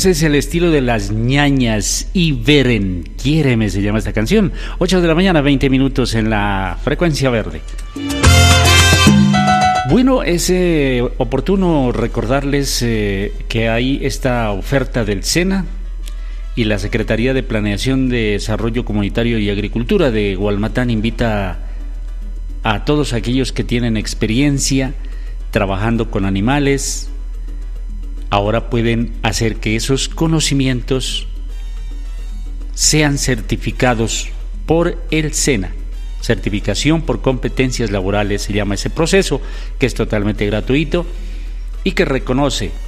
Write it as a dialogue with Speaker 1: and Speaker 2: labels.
Speaker 1: ese es el estilo de las ñañas y Beren. Quiéreme se llama esta canción. 8 de la mañana, 20 minutos en la frecuencia verde. Bueno, es oportuno recordarles que hay esta oferta del SENA y la Secretaría de Planeación de Desarrollo Comunitario y Agricultura de Gualmatán invita a todos aquellos que tienen experiencia trabajando con animales. Ahora pueden hacer que esos conocimientos sean certificados por el SENA. Certificación por competencias laborales se llama ese proceso, que es totalmente gratuito y que reconoce